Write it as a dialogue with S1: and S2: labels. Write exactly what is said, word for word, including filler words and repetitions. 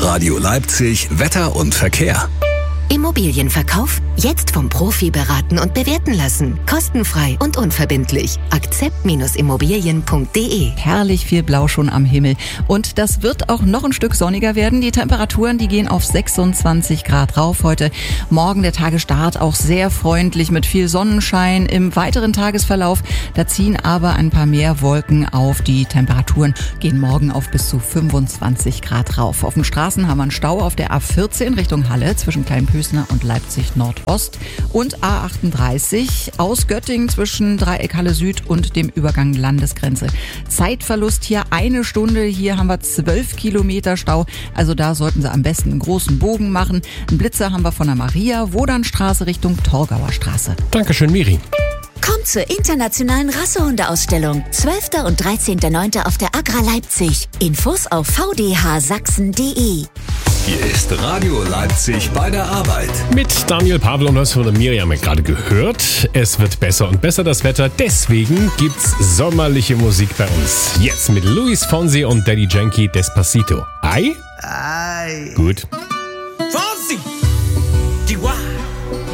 S1: Radio Leipzig Wetter und Verkehr.
S2: Immobilienverkauf? Jetzt vom Profi beraten und bewerten lassen. Kostenfrei und unverbindlich. akzept Immobilien punkt de.
S3: Herrlich viel Blau schon am Himmel. Und das wird auch noch ein Stück sonniger werden. Die Temperaturen, die gehen auf sechsundzwanzig Grad rauf heute. Morgen der Tagesstart auch sehr freundlich mit viel Sonnenschein. Im weiteren Tagesverlauf, da ziehen aber ein paar mehr Wolken auf. Die Temperaturen gehen morgen auf bis zu fünfundzwanzig Grad rauf. Auf den Straßen haben wir einen Stau auf der A vierzehn Richtung Halle zwischen Kleinpösner und Leipzig Nordost und A achtunddreißig aus Göttingen zwischen Dreieck Halle Süd und dem Übergang Landesgrenze. Zeitverlust hier eine Stunde. Hier haben wir zwölf Kilometer Stau. Also da sollten Sie am besten einen großen Bogen machen. Einen Blitzer haben wir von der Maria-Wodernstraße Richtung Torgauer Straße.
S4: Dankeschön, Miri.
S5: Kommt zur internationalen Rassehundeausstellung. zwölfter und dreizehnter neunter auf der Agra Leipzig. Infos auf v d h sachsen punkt de.
S1: Hier ist Radio Leipzig bei der Arbeit.
S4: Mit Daniel, Pavel und das von der Miriam haben wir gerade gehört. Es wird besser und besser das Wetter. Deswegen gibt's sommerliche Musik bei uns. Jetzt mit Luis Fonsi und Daddy Yankee Despacito. Ei?
S6: Ei.
S4: Gut.
S6: Fonsi!